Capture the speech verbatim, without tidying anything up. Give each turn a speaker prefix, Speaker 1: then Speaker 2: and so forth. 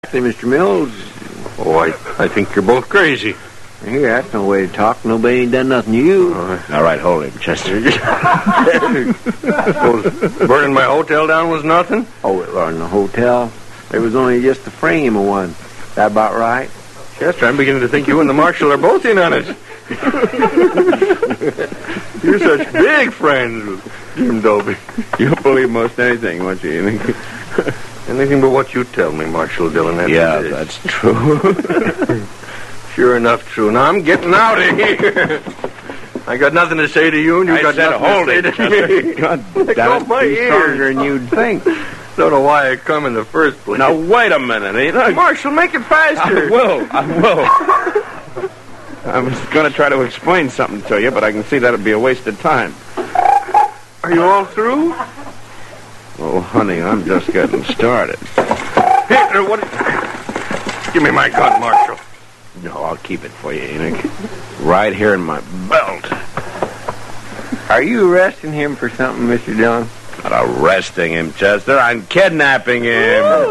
Speaker 1: Mister Mills.
Speaker 2: Oh, I, I think you're both crazy.
Speaker 1: Here, that's no way to talk. Nobody ain't done nothing to you.
Speaker 2: Uh, all right, hold him, Chester. Suppose burning my hotel down was nothing?
Speaker 1: Oh, it wasn't a hotel. There was only just the frame of one. That about right?
Speaker 2: Chester, I'm beginning to think you and the marshal are both in on it. You're such big friends with Jim Dobie.
Speaker 1: You'll believe most anything, won't you?
Speaker 2: Anything but what you tell me, Marshal Dillon. That's
Speaker 1: yeah, that's true.
Speaker 2: Sure enough, true. Now I'm getting out of here. I got nothing to say to you, and you
Speaker 1: I
Speaker 2: got
Speaker 1: said
Speaker 2: nothing
Speaker 1: hold
Speaker 2: to say
Speaker 1: it,
Speaker 2: to
Speaker 1: Chester.
Speaker 2: me.
Speaker 1: God,
Speaker 2: Let go of my
Speaker 1: he's
Speaker 2: ears.
Speaker 1: stronger than you'd think.
Speaker 2: Don't know why I come in the first place.
Speaker 1: Now wait a minute, ain't I?
Speaker 2: Marshal, make it faster.
Speaker 1: I will. I will. I was going to try to explain something to you, but I can see that'd be a waste of time.
Speaker 2: Are you all through?
Speaker 1: Oh, honey, I'm just getting started.
Speaker 2: Here, what? Give me my gun, Marshal.
Speaker 1: No, I'll keep it for you, Enoch. Right here in my belt. Are you arresting him for something, Mister Dillon? Not arresting him, Chester. I'm kidnapping him.